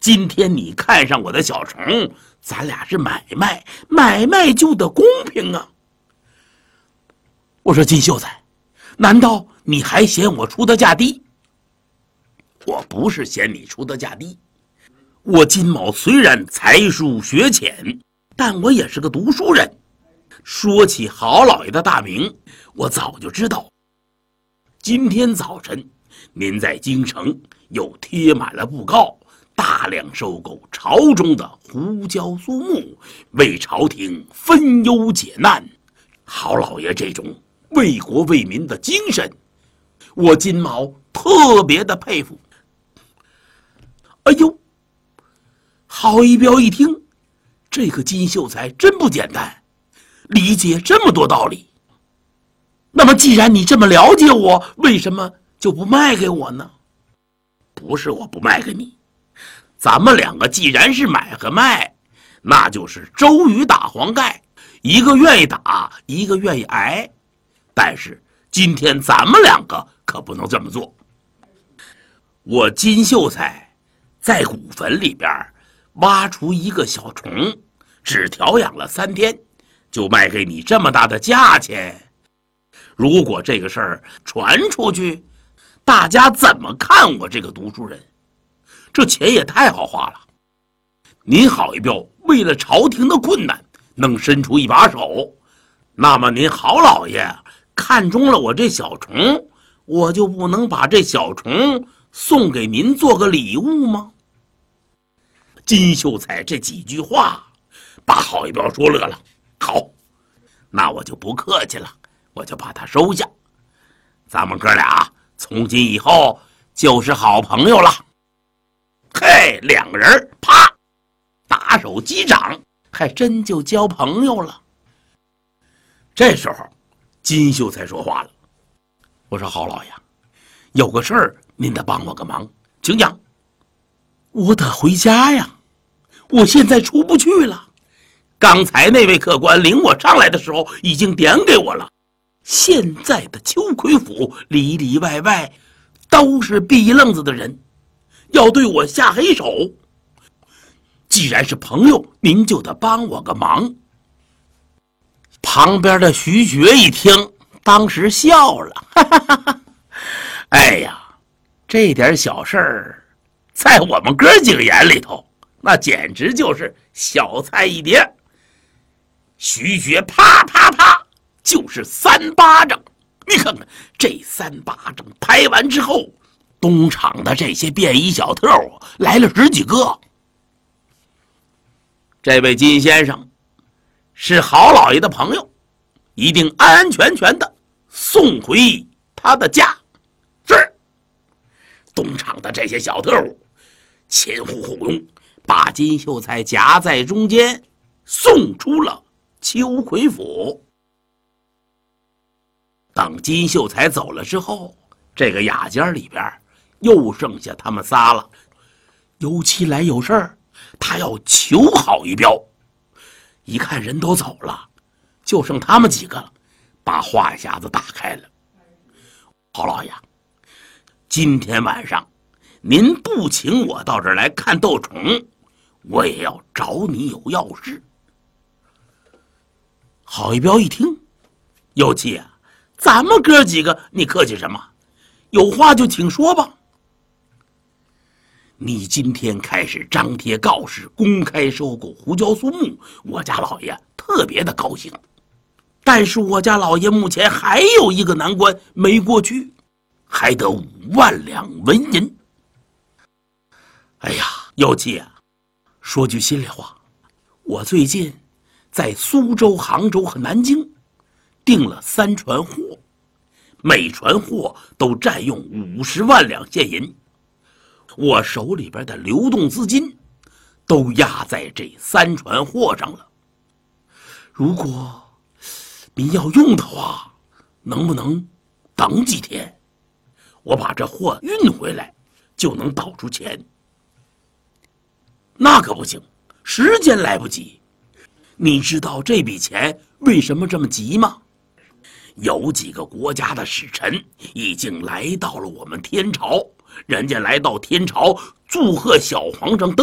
今天你看上我的小虫，咱俩是买卖，买卖就得公平啊。我说金秀才，难道你还嫌我出的价低？我不是嫌你出的价低，我金某虽然才疏学浅，但我也是个读书人。说起郝老爷的大名，我早就知道。今天早晨，您在京城又贴满了布告，大量收购朝中的胡椒苏木，为朝廷分忧解难。郝老爷这种为国为民的精神，我金毛特别的佩服。哎呦，郝一彪一听，这个金秀才真不简单，理解这么多道理。那么既然你这么了解我，为什么就不卖给我呢？不是我不卖给你，咱们两个既然是买和卖，那就是周瑜打黄盖，一个愿意打，一个愿意挨。但是今天咱们两个可不能这么做。我金秀才在古坟里边挖出一个小虫，只调养了3天，就卖给你这么大的价钱。如果这个事儿传出去，大家怎么看我这个读书人？这钱也太好花了。您郝一彪为了朝廷的困难能伸出一把手，那么您郝老爷看中了我这小虫，我就不能把这小虫送给您做个礼物吗？金秀才这几句话把郝一彪说乐了。好，那我就不客气了，我就把它收下。咱们哥俩从今以后就是好朋友了。嘿，两个人啪打手击掌，还真就交朋友了。这时候金秀才说话了，我说郝老爷，有个事儿您得帮我个忙，请讲。我得回家呀，我现在出不去了。刚才那位客官领我上来的时候已经点给我了，现在的秋葵府里里外外都是逼愣子的人，要对我下黑手。既然是朋友，您就得帮我个忙。旁边的徐觉一听，当时笑了，哈哈哈哈。哎呀，这点小事儿，在我们哥几个眼里头，那简直就是小菜一碟。徐觉啪啪啪就是3巴掌，你看看这3巴掌拍完之后，东厂的这些便衣小特来了10几个。这位金先生是郝老爷的朋友，一定安安全全的送回他的家。是。东厂的这些小特务前呼后拥，把金秀才夹在中间，送出了秋葵府。等金秀才走了之后，这个雅间里边又剩下他们仨了。尤其来有事儿，他要求郝一彪。一看人都走了，就剩他们几个了，把话匣子打开了。郝老爷，今天晚上您不请我到这儿来看斗虫，我也要找你有要事。郝一彪一听，尤其啊，咱们哥几个，你客气什么？有话就请说吧。你今天开始张贴告示，公开收购胡椒苏木，我家老爷特别的高兴。但是我家老爷目前还有一个难关没过去，还得5万两纹银。哎呀，尤其啊，说句心里话，我最近在苏州、杭州和南京订了3船货，每船货都占用50万两现银。我手里边的流动资金都压在这3船货上了。如果您要用的话，能不能等几天？我把这货运回来，就能倒出钱。那可不行，时间来不及。你知道这笔钱为什么这么急吗？有几个国家的使臣已经来到了我们天朝，人家来到天朝祝贺小皇上登